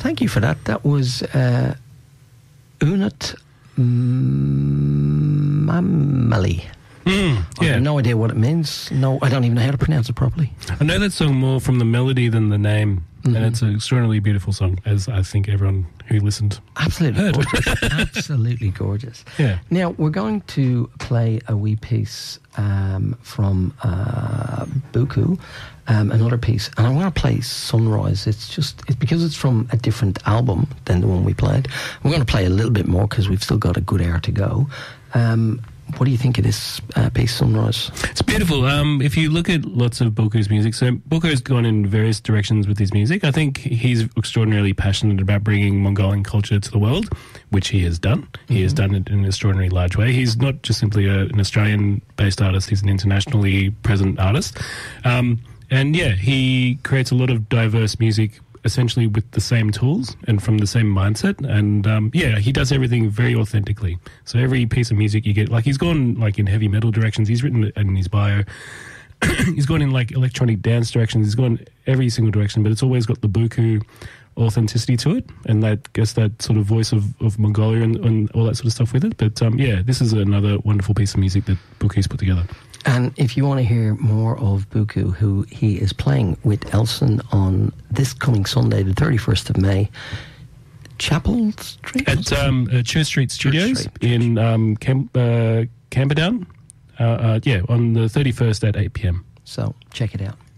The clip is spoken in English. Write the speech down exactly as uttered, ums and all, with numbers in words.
thank you for that. That was uh, Unut Mamali. Mm, I yeah. have no idea what it means. No, I don't even know how to pronounce it properly. I know that song more from the melody than the name, Mm-hmm. and it's an extraordinarily beautiful song, as I think everyone who listened Absolutely heard. gorgeous. Absolutely gorgeous. Yeah. Now, we're going to play a wee piece um, from uh, Buku, um, another piece, and I want to play Sunrise. It's just, it's because it's from a different album than the one we played. We're going to play a little bit more because we've still got a good hour to go. Um, what do you think of this uh, piece, Sunrise? It's beautiful. Um, if you look at lots of Buku's music, so Buku's gone in various directions with his music. I think he's extraordinarily passionate about bringing Mongolian culture to the world, which he has done. He mm-hmm. has done it in an extraordinarily large way. He's not just simply a, an Australian-based artist, he's an internationally present artist. Um, and yeah, he creates a lot of diverse music, essentially with the same tools and from the same mindset, and um, yeah, he does everything very authentically. So every piece of music you get, like he's gone like in heavy metal directions, he's written it in his bio, he's gone in like electronic dance directions, he's gone every single direction, but it's always got the Buku authenticity to it, and that guess that sort of voice of, of Mongolia and, and all that sort of stuff with it. But um, yeah, this is another wonderful piece of music that Buku's put together. And if you want to hear more of Buku, who he is playing with Elson on this coming Sunday, the thirty-first of May, Chapel Street? At um, uh, Church Street Studios Church Street. in um, Cam- uh, Camperdown. Uh, uh, yeah, on the thirty-first at eight p.m. So check it out.